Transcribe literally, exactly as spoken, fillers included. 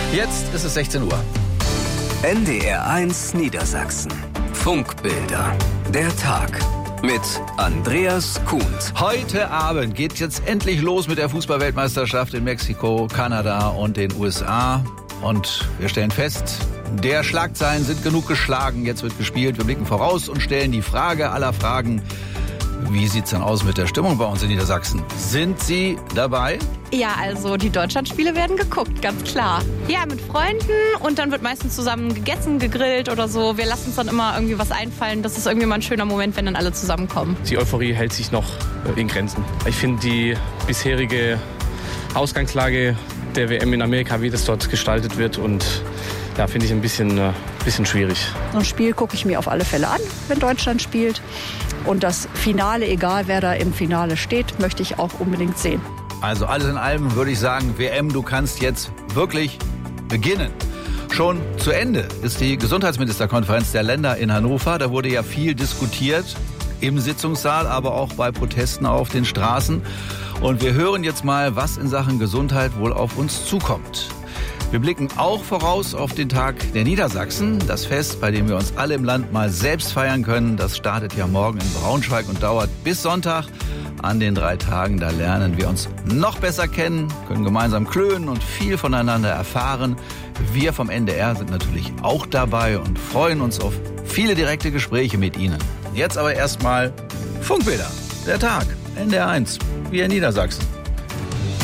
Jetzt ist es sechzehn Uhr. N D R eins Niedersachsen. Funkbilder. Der Tag. Mit Andreas Kuhns. Heute Abend geht jetzt endlich los mit der Fußball-Weltmeisterschaft in Mexiko, Kanada und den U S A. Und wir stellen fest, der Schlagzeilen sind genug geschlagen. Jetzt wird gespielt. Wir blicken voraus und stellen die Frage aller Fragen. Wie sieht's denn aus mit der Stimmung bei uns in Niedersachsen? Sind Sie dabei? Ja, also die Deutschlandspiele werden geguckt, ganz klar. Ja, mit Freunden und dann wird meistens zusammen gegessen, gegrillt oder so. Wir lassen uns dann immer irgendwie was einfallen. Das ist irgendwie mal ein schöner Moment, wenn dann alle zusammenkommen. Die Euphorie hält sich noch in Grenzen. Ich finde die bisherige Ausgangslage der W M in Amerika, wie das dort gestaltet wird, und ja, finde ich ein bisschen, äh, bisschen schwierig. So ein Spiel gucke ich mir auf alle Fälle an, wenn Deutschland spielt. Und das Finale, egal wer da im Finale steht, möchte ich auch unbedingt sehen. Also alles in allem würde ich sagen, W M, du kannst jetzt wirklich beginnen. Schon zu Ende ist die Gesundheitsministerkonferenz der Länder in Hannover. Da wurde ja viel diskutiert im Sitzungssaal, aber auch bei Protesten auf den Straßen. Und wir hören jetzt mal, was in Sachen Gesundheit wohl auf uns zukommt. Wir blicken auch voraus auf den Tag der Niedersachsen, das Fest, bei dem wir uns alle im Land mal selbst feiern können. Das startet ja morgen in Braunschweig und dauert bis Sonntag. An den drei Tagen, da lernen wir uns noch besser kennen, können gemeinsam klönen und viel voneinander erfahren. Wir vom N D R sind natürlich auch dabei und freuen uns auf viele direkte Gespräche mit Ihnen. Jetzt aber erstmal Funkbilder, der Tag, N D R eins, wir in Niedersachsen.